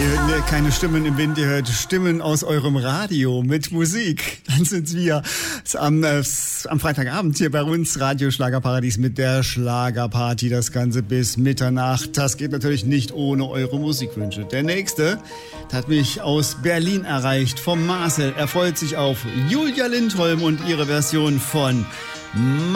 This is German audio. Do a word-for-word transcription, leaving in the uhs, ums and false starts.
Ihr hört keine Stimmen im Wind, ihr hört Stimmen aus eurem Radio mit Musik. Dann sind wir am, äh, am Freitagabend hier bei uns, Radio Schlagerparadies mit der Schlagerparty. Das Ganze bis Mitternacht. Das geht natürlich nicht ohne eure Musikwünsche. Der nächste hat mich aus Berlin erreicht, vom Marcel. Er freut sich auf Julia Lindholm und ihre Version von